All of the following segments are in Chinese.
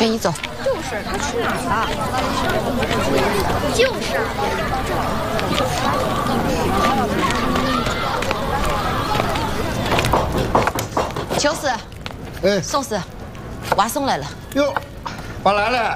跟你走。 就是他去哪儿了？就是。 秋思， 哎， 宋思，娃送来了。 哟，娃来了。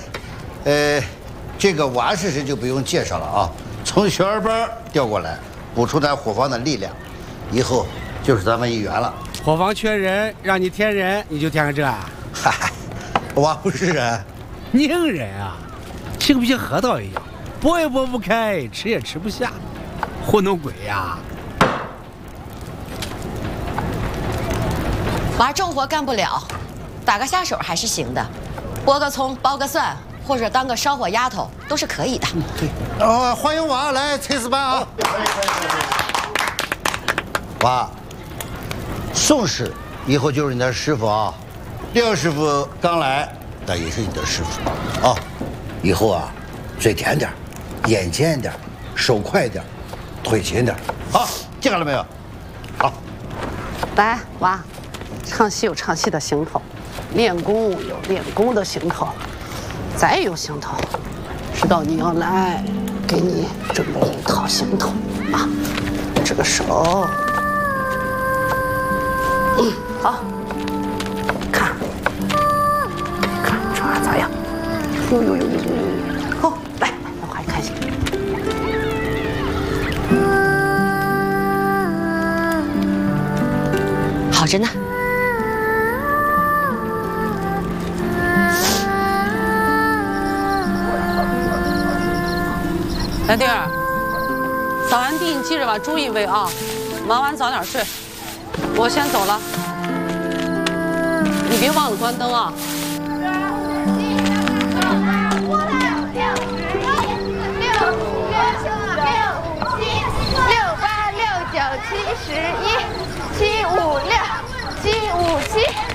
这个娃是谁就不用介绍了啊，从学而班调过来，补充咱伙房的力量，以后就是咱们一员了。 伙房缺人，让你填人，你就填个这啊？ 嗨，娃不是人， 拧人啊，情不像核桃一样，拨也拨不开，吃也吃不下，糊弄鬼呀！ 娃重活干不了，打个下手还是行的，剥个葱，剥个蒜，或者当个烧火丫头都是可以的。 对，欢迎娃来炊事班啊！娃，宋氏以后就是你的师傅啊，廖师傅刚来，但也是你的师傅啊。以后啊，嘴甜点，眼尖点，手快点，腿勤点。好，记下了没有？好， 来，娃。唱戏有唱戏的行头，练功有练功的行头，再有行头，知道你要来，给你准备一套行头啊。这个手，好，看这咋样？呦，好，来，让孩子看一下。 好着呢。 小弟儿，扫完地你记着把注意喂啊，忙完早点睡。我先走了，你别忘了关灯啊。 6、8、6、9、7、11、756、757。